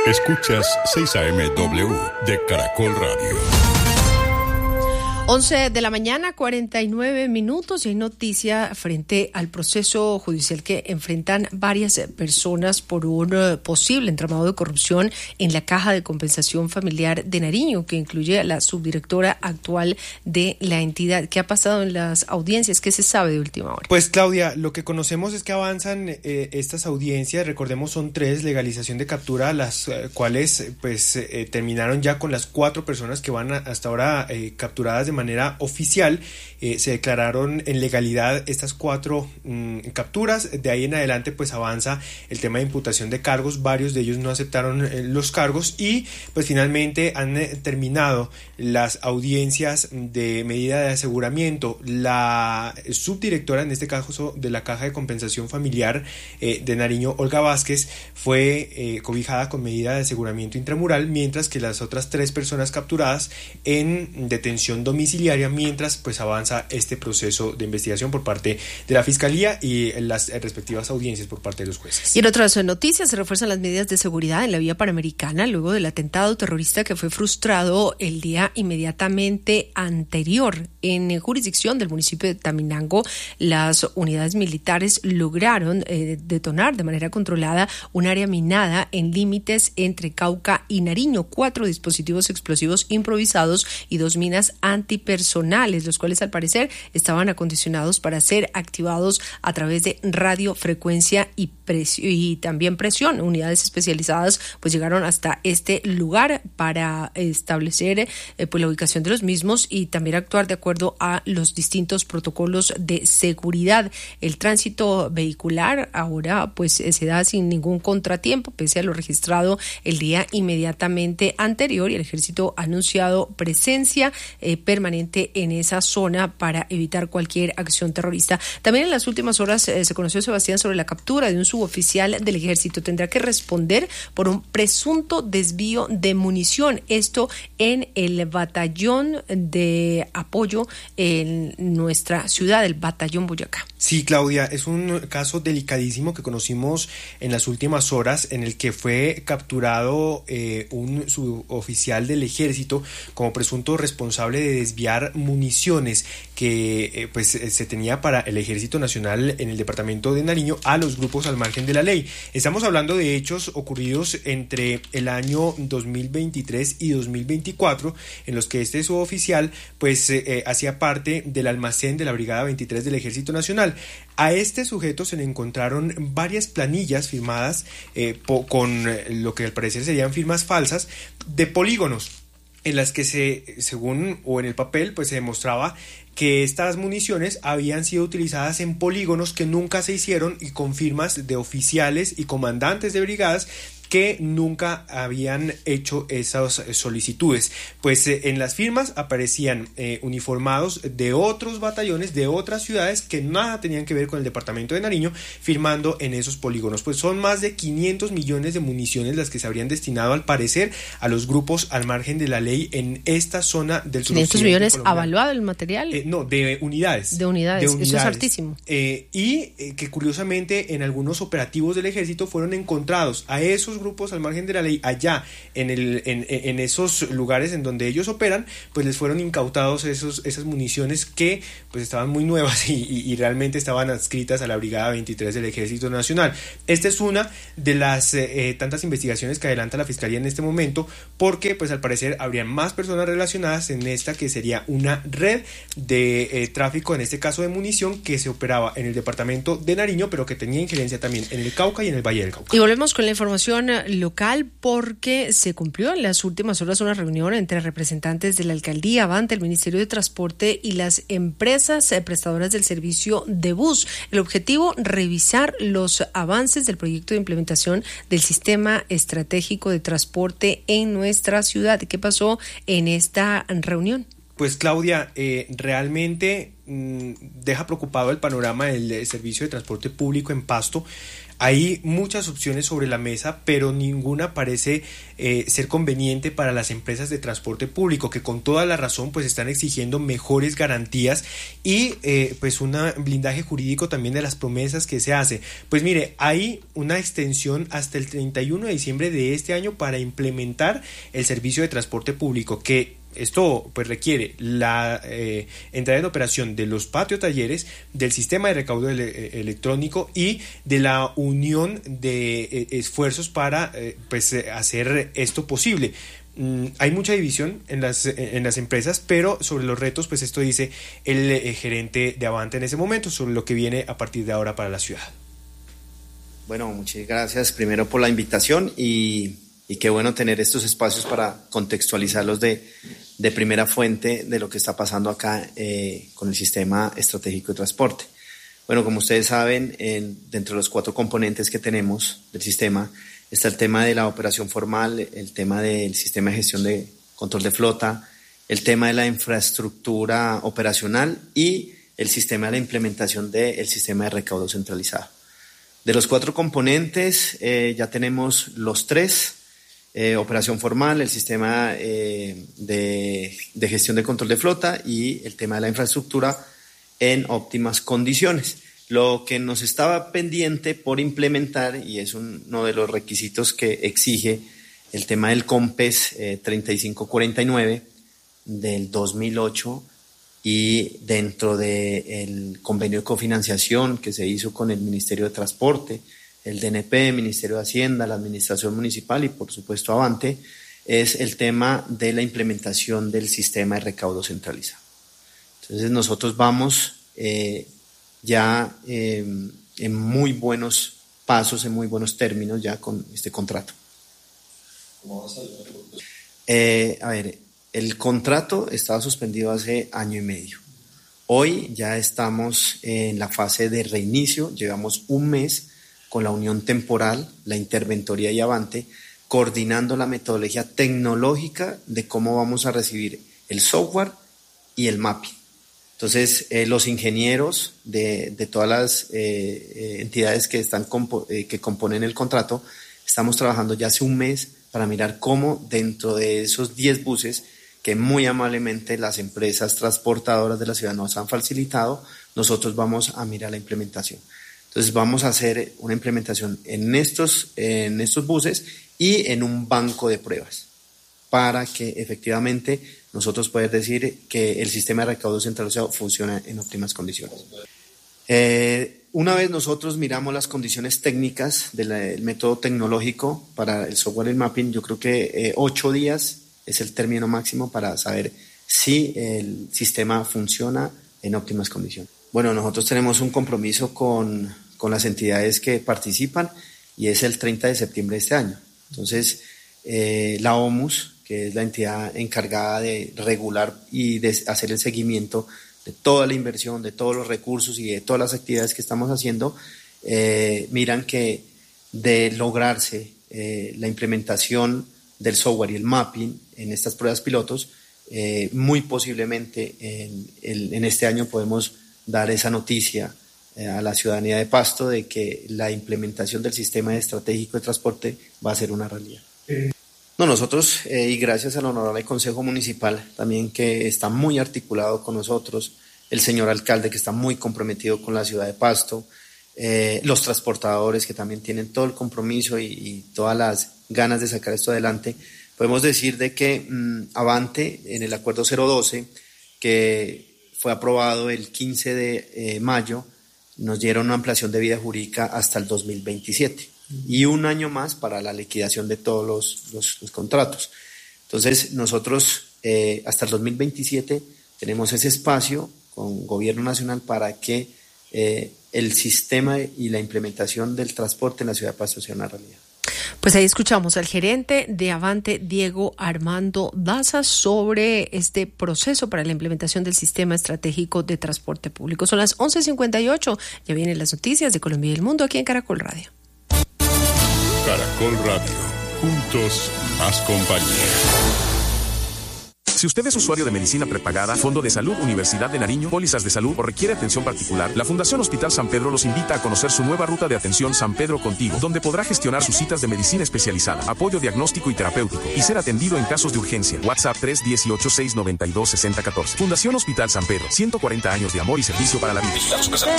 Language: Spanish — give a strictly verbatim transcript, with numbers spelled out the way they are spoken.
Escuchas seis A M W de Caracol Radio. once de la mañana, cuarenta y nueve minutos, y hay noticia frente al proceso judicial que enfrentan varias personas por un uh, posible entramado de corrupción en la Caja de Compensación Familiar de Nariño, que incluye a la subdirectora actual de la entidad. ¿Qué ha pasado en las audiencias? ¿Qué se sabe de última hora? Pues Claudia, lo que conocemos es que avanzan eh, estas audiencias, recordemos son tres, legalización de captura, las eh, cuales pues eh, terminaron ya con las cuatro personas que van a, hasta ahora eh, capturadas de manera oficial. Eh, se declararon en legalidad estas cuatro mmm, capturas. De ahí en adelante pues avanza el tema de imputación de cargos. Varios de ellos no aceptaron eh, los cargos y pues finalmente han eh, terminado las audiencias de medida de aseguramiento. La subdirectora, en este caso de la Caja de Compensación Familiar eh, de Nariño, Olga Vázquez, fue eh, cobijada con medida de aseguramiento intramural, mientras que las otras tres personas capturadas en detención domiciliaria, mientras pues avanza este proceso de investigación por parte de la Fiscalía y las respectivas audiencias por parte de los jueces. Y en otras noticias, se refuerzan las medidas de seguridad en la vía panamericana luego del atentado terrorista que fue frustrado el día inmediatamente anterior. En jurisdicción del municipio de Taminango, las unidades militares lograron eh, detonar de manera controlada un área minada en límites entre Cauca y Nariño, cuatro dispositivos explosivos improvisados y dos minas antipersonales, los cuales al parecer estaban acondicionados para ser activados a través de radiofrecuencia y, pres- y también presión. Unidades especializadas pues llegaron hasta este lugar para establecer eh, pues la ubicación de los mismos y también actuar de acuerdo a los distintos protocolos de seguridad. El tránsito vehicular ahora pues eh, se da sin ningún contratiempo, pese a lo registrado el día inmediatamente anterior, y el ejército ha anunciado presencia eh, permanente en esa zona para evitar cualquier acción terrorista. También en las últimas horas eh, se conoció, Sebastián, sobre la captura de un suboficial del ejército. Tendrá que responder por un presunto desvío de munición. Esto en el batallón de apoyo en nuestra ciudad, el batallón Boyacá. Sí, Claudia, es un caso delicadísimo que conocimos en las últimas horas, en el que fue capturado eh, un suboficial del ejército como presunto responsable de desviar municiones que eh, pues se tenía para el Ejército Nacional en el departamento de Nariño a los grupos al margen de la ley. Estamos hablando de hechos ocurridos entre el año dos mil veintitrés y dos mil veinticuatro, en los que este suboficial pues eh, hacía parte del almacén de la Brigada veintitrés del Ejército Nacional. A este sujeto se le encontraron varias planillas firmadas eh, po- con lo que al parecer serían firmas falsas de polígonos, en las que se, según o en el papel, pues se demostraba que estas municiones habían sido utilizadas en polígonos que nunca se hicieron y con firmas de oficiales y comandantes de brigadas que nunca habían hecho esas solicitudes. Pues eh, en las firmas aparecían eh, uniformados de otros batallones de otras ciudades que nada tenían que ver con el departamento de Nariño, firmando en esos polígonos. Pues son más de quinientos millones de municiones las que se habrían destinado al parecer a los grupos al margen de la ley en esta zona del suroccidente quinientos millones colombiano. ¿Avaluado el material? Eh, no, de unidades. De unidades, de unidades. Eso es hartísimo. Eh, y eh, que curiosamente en algunos operativos del ejército fueron encontrados a esos grupos al margen de la ley allá en el en, en esos lugares en donde ellos operan, pues les fueron incautados esos esas municiones que pues estaban muy nuevas y, y, y realmente estaban adscritas a la Brigada veintitrés del Ejército Nacional. Esta es una de las eh, tantas investigaciones que adelanta la Fiscalía en este momento, porque pues al parecer habría más personas relacionadas en esta, que sería una red de eh, tráfico, en este caso de munición, que se operaba en el departamento de Nariño, pero que tenía injerencia también en el Cauca y en el Valle del Cauca. Y volvemos con la información local, porque se cumplió en las últimas horas una reunión entre representantes de la Alcaldía, Avante, el Ministerio de Transporte y las empresas prestadoras del servicio de bus. El objetivo, revisar los avances del proyecto de implementación del sistema estratégico de transporte en nuestra ciudad. ¿Qué pasó en esta reunión? Pues Claudia, eh, realmente mmm, deja preocupado el panorama del servicio de transporte público en Pasto. Hay muchas opciones sobre la mesa, pero ninguna parece eh, ser conveniente para las empresas de transporte público, que con toda la razón pues están exigiendo mejores garantías y eh, pues un blindaje jurídico también de las promesas que se hace. Pues mire, hay una extensión hasta el treinta y uno de diciembre de este año para implementar el servicio de transporte público, que esto pues requiere la eh, entrada en operación de los patio talleres, del sistema de recaudo ele- electrónico y de la unión de eh, esfuerzos para eh, pues eh, hacer esto posible. Mm, hay mucha división en las, en las empresas, pero sobre los retos, pues esto dice el eh, gerente de Avante en ese momento, sobre lo que viene a partir de ahora para la ciudad. Bueno, muchas gracias primero por la invitación y, y qué bueno tener estos espacios para contextualizarlos de, de primera fuente de lo que está pasando acá eh, con el sistema estratégico de transporte. Bueno, como ustedes saben, en, dentro de los cuatro componentes que tenemos del sistema está el tema de la operación formal, el tema del sistema de gestión de control de flota, el tema de la infraestructura operacional y el sistema de la implementación del sistema de recaudo centralizado. De los cuatro componentes eh, ya tenemos los tres, eh, operación formal, el sistema eh, de, de gestión de control de flota y el tema de la infraestructura en óptimas condiciones. Lo que nos estaba pendiente por implementar, y es un, uno de los requisitos que exige el tema del COMPES eh, treinta y cinco cuarenta y nueve del dos mil ocho, y dentro del convenio de cofinanciación que se hizo con el Ministerio de Transporte, el D N P, el Ministerio de Hacienda, la Administración Municipal y por supuesto Avante, es el tema de la implementación del sistema de recaudo centralizado. Entonces nosotros vamos eh, ya eh, en muy buenos pasos, en muy buenos términos ya con este contrato. ¿Cómo vas a ver? Eh, a ver, el contrato estaba suspendido hace año y medio. Hoy ya estamos en la fase de reinicio, llevamos un mes con la unión temporal, la interventoría y Avante, coordinando la metodología tecnológica de cómo vamos a recibir el software y el mapping. Entonces, eh, los ingenieros de, de todas las eh, eh, entidades que, están compo- eh, que componen el contrato, estamos trabajando ya hace un mes para mirar cómo dentro de esos diez buses que muy amablemente las empresas transportadoras de la ciudad nos han facilitado, nosotros vamos a mirar la implementación. Entonces vamos a hacer una implementación en estos, en estos buses y en un banco de pruebas para que efectivamente nosotros podamos decir que el sistema de recaudo centralizado funciona en óptimas condiciones. Eh, una vez nosotros miramos las condiciones técnicas del método tecnológico para el software y el mapping, yo creo que eh, ocho días es el término máximo para saber si el sistema funciona en óptimas condiciones. Bueno, nosotros tenemos un compromiso con, con las entidades que participan y es el treinta de septiembre de este año. Entonces, eh, la O M U S, que es la entidad encargada de regular y de hacer el seguimiento de toda la inversión, de todos los recursos y de todas las actividades que estamos haciendo, eh, miran que de lograrse eh, la implementación del software y el mapping en estas pruebas pilotos, eh, muy posiblemente en, el, en este año podemos dar esa noticia eh, a la ciudadanía de Pasto de que la implementación del sistema estratégico de transporte va a ser una realidad. Eh. No, nosotros, eh, y gracias al honorable Consejo Municipal también, que está muy articulado con nosotros, el señor alcalde que está muy comprometido con la ciudad de Pasto, eh, los transportadores que también tienen todo el compromiso y, y todas las ganas de sacar esto adelante, podemos decir de que mmm, Avante, en el acuerdo cero doce, que fue aprobado el quince de eh, mayo, nos dieron una ampliación de vida jurídica hasta el dos mil veintisiete uh-huh. y un año más para la liquidación de todos los, los, los contratos. Entonces nosotros eh, hasta el dos mil veintisiete tenemos ese espacio con Gobierno Nacional para que eh, el sistema y la implementación del transporte en la ciudad de Pasto sea una realidad. Pues ahí escuchamos al gerente de Avante, Diego Armando Daza, sobre este proceso para la implementación del sistema estratégico de transporte público. Son las once cincuenta y ocho, ya vienen las noticias de Colombia y el mundo aquí en Caracol Radio. Caracol Radio, juntos más compañía. Si usted es usuario de medicina prepagada, Fondo de Salud, Universidad de Nariño, pólizas de salud o requiere atención particular, la Fundación Hospital San Pedro los invita a conocer su nueva ruta de atención San Pedro Contigo, donde podrá gestionar sus citas de medicina especializada, apoyo diagnóstico y terapéutico y ser atendido en casos de urgencia. WhatsApp tres uno ocho, seis nueve dos, seis cero uno cuatro. Fundación Hospital San Pedro, ciento cuarenta años de amor y servicio para la vida.